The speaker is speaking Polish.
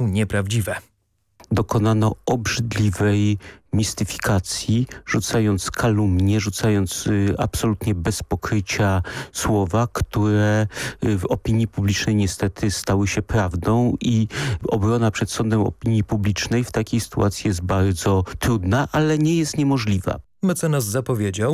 nieprawdziwe. Dokonano obrzydliwej mistyfikacji, rzucając kalumnie, rzucając absolutnie bez pokrycia słowa, które w opinii publicznej niestety stały się prawdą i obrona przed sądem opinii publicznej w takiej sytuacji jest bardzo trudna, ale nie jest niemożliwa. Mecenas zapowiedział,